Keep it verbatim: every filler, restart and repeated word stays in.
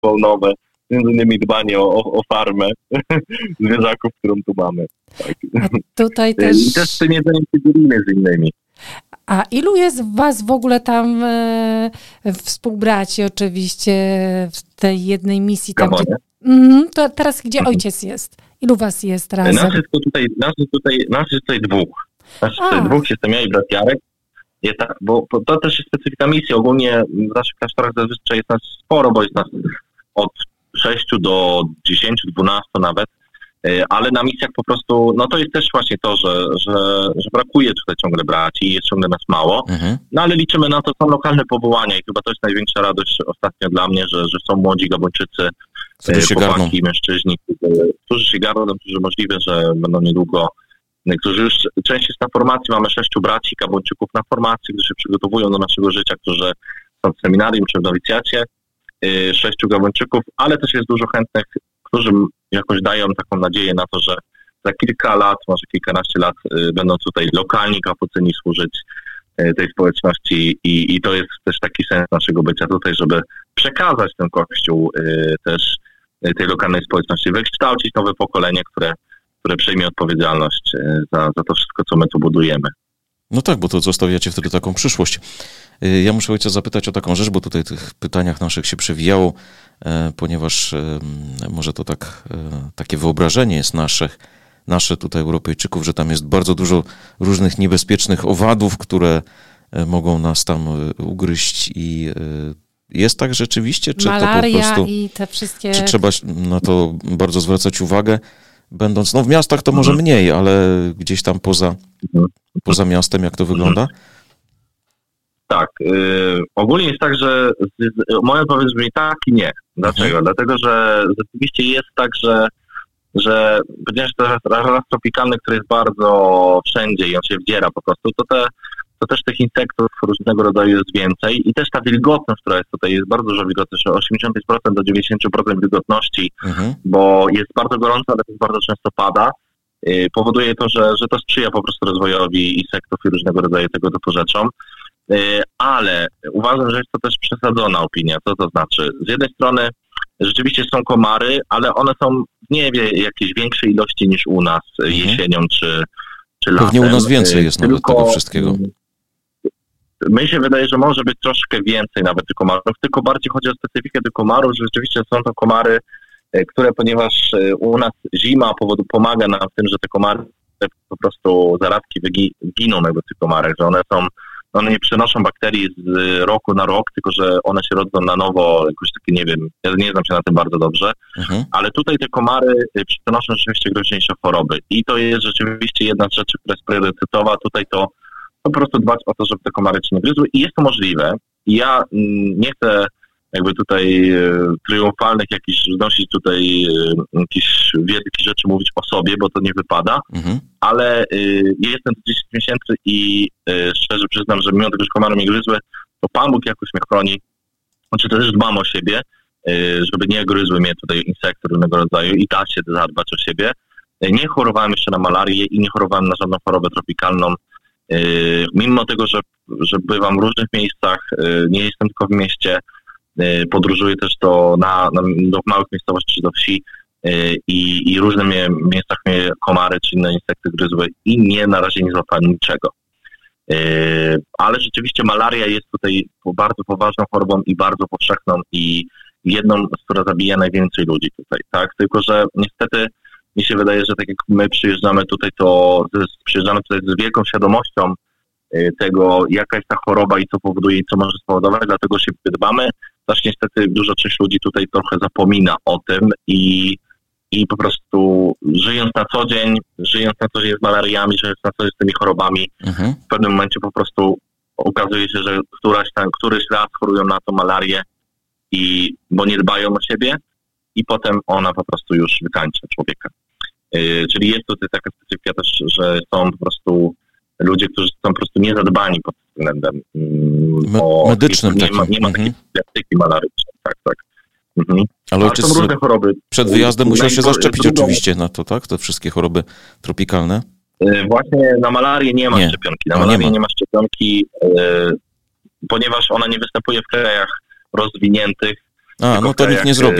nowe, między innymi dbanie o, o, o farmę zwierzaków, którą tu mamy. Tak. A tutaj też... I też tym jedzeniem się dzielimy z innymi. A ilu jest was w ogóle tam e, współbraci oczywiście w tej jednej misji? Tam, gdzie, mm, to teraz gdzie mhm. ojciec jest? Ilu was jest razem? Nas jest tutaj, nas jest tutaj, nas jest tutaj dwóch. Nas jest tutaj dwóch, jestem ja i brat Jarek. Jest tak, bo to też jest specyfika misji. Ogólnie w naszych klasztorach zazwyczaj jest nas sporo, bo jest nas od sześciu do dziesięciu, dwunastu nawet. Ale na misjach po prostu, no to jest też właśnie to, że, że, że brakuje tutaj ciągle braci i jest ciągle nas mało. Mhm. No ale liczymy na to, są lokalne powołania i chyba to jest największa radość ostatnio dla mnie, że, że są młodzi Gabończycy, chłopaki, mężczyźni, którzy, którzy się garną, którzy możliwe, że będą niedługo, którzy już część jest na formacji, mamy sześciu braci Gabończyków na formacji, którzy się przygotowują do naszego życia, którzy są w seminarium czy w nowicjacie, sześciu Gabończyków, ale też jest dużo chętnych, którzy jakoś dają taką nadzieję na to, że za kilka lat, może kilkanaście lat y, będą tutaj lokalni kapucyni służyć y, tej społeczności i, i to jest też taki sens naszego bycia tutaj, żeby przekazać ten Kościół y, też y, tej lokalnej społeczności, wykształcić nowe pokolenie, które, które przejmie odpowiedzialność y, za, za to wszystko, co my tu budujemy. No tak, bo to zostawiacie wtedy taką przyszłość. Ja muszę ojca zapytać o taką rzecz, bo tutaj w tych pytaniach naszych się przewijało, ponieważ może to tak, takie wyobrażenie jest nasze, nasze tutaj Europejczyków, że tam jest bardzo dużo różnych niebezpiecznych owadów, które mogą nas tam ugryźć i jest tak rzeczywiście? Czy Malaria to po prostu, i te wszystkie... Czy trzeba na to bardzo zwracać uwagę? Będąc, no w miastach to może mniej, ale gdzieś tam poza, poza miastem, jak to wygląda? Tak. Yy, ogólnie jest tak, że z, z, moja odpowiedź brzmi tak i nie. Dlaczego? Mhm. Dlatego, że rzeczywiście jest tak, że, że ponieważ to jest raz tropikalny, który jest bardzo wszędzie i on się wdziera po prostu, to, te, to też tych insektów różnego rodzaju jest więcej i też ta wilgotność, która jest tutaj, jest bardzo dużo wilgotności, osiemdziesiąt pięć procent do dziewięćdziesiąt procent wilgotności, mhm. bo jest bardzo gorąco, ale też bardzo często pada. Yy, powoduje to, że, że to sprzyja po prostu rozwojowi insektów i różnego rodzaju tego typu rzeczom. Ale uważam, że jest to też przesadzona opinia. Co to znaczy? Z jednej strony rzeczywiście są komary, ale one są nie wie jakiejś większej ilości niż u nas mhm. jesienią czy, czy latem. Pewnie u nas więcej jest nawet tego wszystkiego. Mi się wydaje, że może być troszkę więcej nawet tych komarów, tylko bardziej chodzi o specyfikę tych komarów, że rzeczywiście są to komary, które ponieważ u nas zima powodu pomaga nam w tym, że te komary po prostu zaradki giną jakby w tych komarach, że one są one nie przenoszą bakterii z roku na rok, tylko że one się rodzą na nowo, jakoś takie, nie wiem, ja nie znam się na tym bardzo dobrze, mhm. ale tutaj te komary przenoszą rzeczywiście groźniejsze choroby i to jest rzeczywiście jedna z rzeczy, która jest priorytetowa. Tutaj to po prostu dbać o to, żeby te komary cię nie gryzły i jest to możliwe. I ja mm, nie chcę jakby tutaj e, triumfalnych jakichś znosić tutaj e, jakieś wielkie rzeczy mówić o sobie, bo to nie wypada, mhm. ale e, ja jestem tu dziesięć miesięcy i e, szczerze przyznam, że mimo tego, że komary mnie gryzły, to Pan Bóg jakoś mnie chroni. Znaczy też dbam o siebie, e, żeby nie gryzły mnie tutaj insekty różnego rodzaju i da się zadbać o siebie. E, nie chorowałem jeszcze na malarię i nie chorowałem na żadną chorobę tropikalną. E, mimo tego, że, że bywam w różnych miejscach, e, nie jestem tylko w mieście, podróżuję też do, na, na, do małych miejscowości czy do wsi i, i różne mnie, miejscach mnie komary czy inne insekty gryzły i nie, na razie nie złapałem niczego. Ale rzeczywiście malaria jest tutaj bardzo poważną chorobą i bardzo powszechną i jedną, która zabija najwięcej ludzi tutaj, tak? Tylko że niestety mi się wydaje, że tak jak my przyjeżdżamy tutaj, to przyjeżdżamy tutaj z wielką świadomością tego, jaka jest ta choroba i co powoduje i co może spowodować, dlatego się dbamy. Też niestety duża część ludzi tutaj trochę zapomina o tym i, i po prostu żyjąc na co dzień, żyjąc na co dzień z malariami, żyjąc na co dzień z tymi chorobami, mhm. w pewnym momencie po prostu okazuje się, że któraś tam, któryś raz chorują na tą malarię, i, bo nie dbają o siebie i potem ona po prostu już wykańcza człowieka. Yy, czyli jest tutaj taka specyfika też, że są po prostu ludzie, którzy są po prostu niezadbani pod względem Me- o, medycznym. Nie ma, nie ma takiej diagnostyki malarycznej. Tak, tak. Mhm. Ale ojciec są różne choroby. Przed wyjazdem musiał się zaszczepić drugą... oczywiście na to, tak? Te wszystkie choroby tropikalne. Yy, właśnie na malarię nie ma nie. szczepionki. Na malarię nie ma, nie ma szczepionki, yy, ponieważ ona nie występuje w krajach rozwiniętych. A, no to nikt nie zrobi.